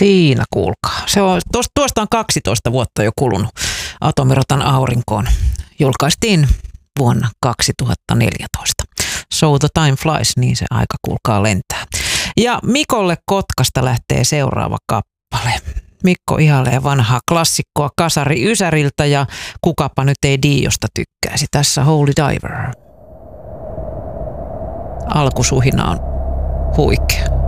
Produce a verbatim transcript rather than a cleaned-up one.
Siinä kuulkaa. Se on, tuosta on kaksitoista vuotta jo kulunut. Atomirotan aurinkoon julkaistiin vuonna kaksituhattaneljätoista. So the time flies, niin se aika kuulkaa lentää. Ja Mikolle Kotkasta lähtee seuraava kappale. Mikko ihailee vanhaa klassikkoa Kasari Ysäriltä ja kukapa nyt ei Diosta tykkäisi. Tässä Holy Diver. Alkusuhina on huikea.